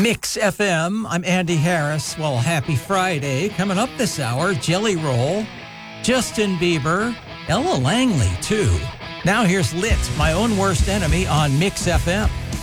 Mix FM. I'm Andy Harris. Well, happy Friday. Coming up this hour, Jelly Roll, Justin Bieber, Ella Langley, too. Now here's Lit, My Own Worst Enemy on Mix FM.